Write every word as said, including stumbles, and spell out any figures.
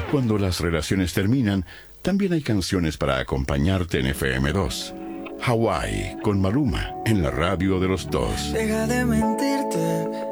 Cuando las relaciones terminan, también hay canciones para acompañarte en F M dos. Hawái con Maluma en la radio de los dos. Deja de mentirte.